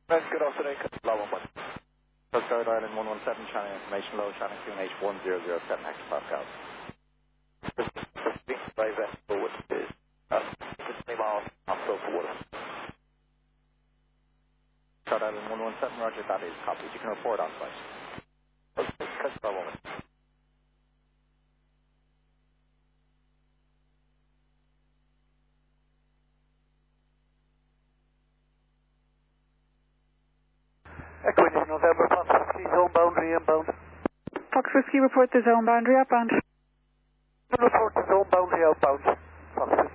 That's good afternoon, Low 1. Coast Guard Island 117, channel information low, channel QNH 1007 hectopascals. By vessel, which is 60 miles offshore for water. Guard Island 117, roger, that is copied. You can report on site. Coast Guard 1. Echo Indian November, Fox Whiskey, zone boundary inbound. Fox Whiskey, report the zone boundary outbound. Report the zone boundary outbound. Fox Whiskey.